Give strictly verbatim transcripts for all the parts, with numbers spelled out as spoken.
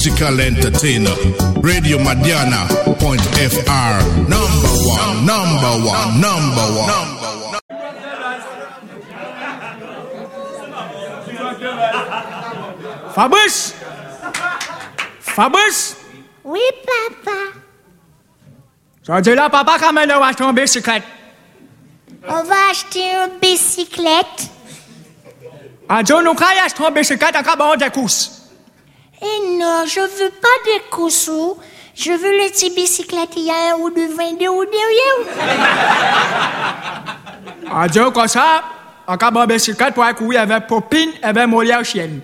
Musical entertainer, Radio Madiana point F R, number one, number one, number one. Fabrice, Fabrice. Oui, papa. Ça dit là, papa, quand même, on va acheter une bicyclette. On va acheter une bicyclette. Ah, John, nous allons acheter une bicyclette en cabane de course. Eh non, je veux pas de coussous. Je veux le petit bicyclette, il y a un ou deux vingt-deux ou derrière. Ah, John, comme ça, en cabane de bicyclette, pour aller courir avec Popine et avec Molière chienne.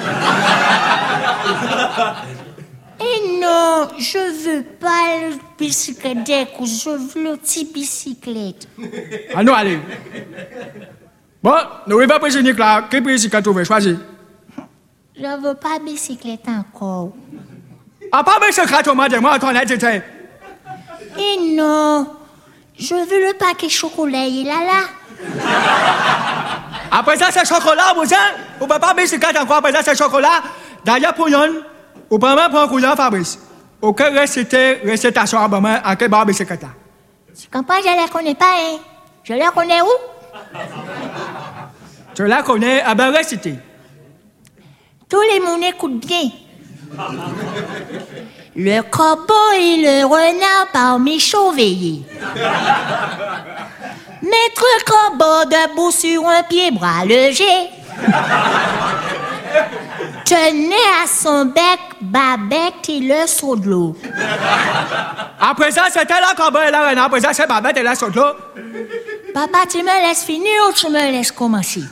Eh non, je veux pas le bicyclette de coussous, je veux le petit bicyclette. Ah non, allez. Bon, nous ne pouvons pas prévenir là. Quelle bicyclette vous voulez choisir? Je veux pas de bicyclette encore. Ah, pas bicyclette, on m'a dit, moi, on a dit. Eh non, je veux le paquet chocolat, il est là, là. Après ça, c'est chocolat, vous savez? Vous ne pouvez pas bicyclette encore, après ça, c'est chocolat. D'ailleurs, pour yon, vous pouvez même prendre un couillon, Fabrice. Aucune récitation à maman, en quel bar bicyclette là? Tu comprends, je ne la connais pas, hein? Je la connais où? Tu la connais, à ben réciter. Tous les monde écoutent bien. Le corbeau et le renard parmi chauveillés. Maître corbeau debout sur un pied bras leger. Tenait à son bec Babette et le seau de l'eau. Après ça, c'était la corbeau et la renard. Après ça, c'est Babette et le seau de l'eau. Papa, tu me laisses finir ou tu me laisses commencer?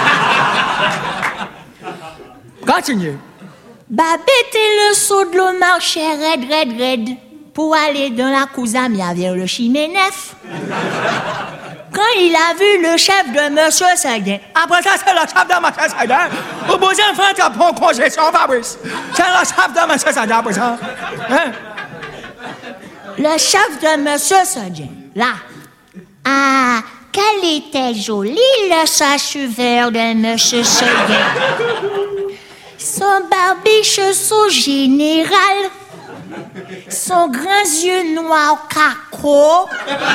Continue. Babette et le seau de l'eau marchaient raide, raide, raide pour aller dans la Couzamia vers le Chiménef. Quand il a vu le chef de Monsieur Seguin. Après ça, c'est le chef de Monsieur Seguin. Vous posez un frère qui a pris en concession, Fabrice. C'est le chef de Monsieur Seguin, après ça. Hein? Le chef de Monsieur Seguin, là. Ah, quel était joli le sachuveur de Monsieur Seguin. Son barbiche sous général, son grand yeux noirs caco,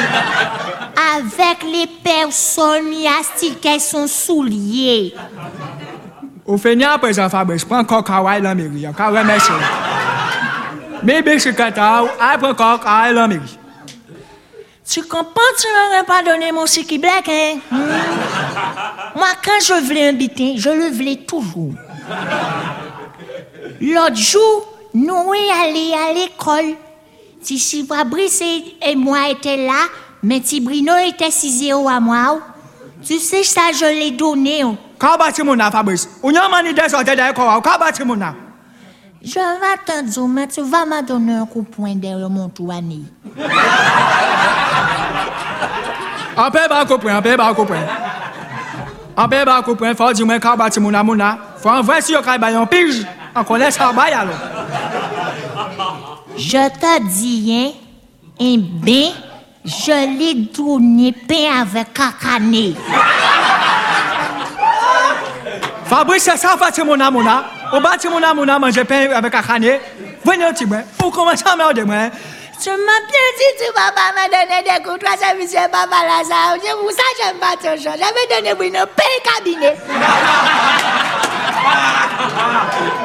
avec les personnes qui astiquaient son soulier. Au final, après ça, Fabrice, prends encore Kawai dans la mairie. Encore remercier. Mais bicyclette, après encore Kawai dans la mairie. Tu comprends, tu m'aurais pas donné mon siki black, hein? Hmm. Moi, quand je voulais un bitin, je le voulais toujours. L'autre jour, nous allés à l'école. Si Fabrice et moi étaient là, mais Tibrino était six zéro à moi. Tu sais, ça, je l'ai donné. Quand bâti mon âme, Fabrice? On y a mani des sorties d'école. Quand bâti mon âme? Je vais attendre, mais tu vas me donner un coup de poing derrière mon tourné. En paix, bah, copain, en paix, bah, copain. En paix, bah, copain, faut dire, moi, quand bâti mon âme, faut en vrai si on a un pige. On connaît ça, bah, alors. Je te dis, hein, eh bien, je l'ai donné pain avec cacané. Fabrice, c'est ça, bâti mon âme, au bâti mon âme, manger pain avec cacané. Venez un petit peu, pour commencer à me demander. Tu m'as bien dit, tu vas pas me donner des coups, toi, ça, monsieur Papa Lazare. C'est pour ça que j'aime pas ton genre. J'avais donné pour une pain cabinet.